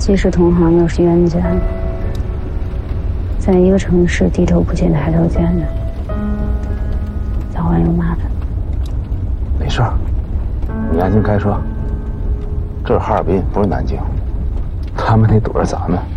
既是同行又是冤家，在一个城市低头不见抬头见的，早晚有麻烦。 没事儿，你安心开车。这是哈尔滨，不是南京，他们得躲着咱们。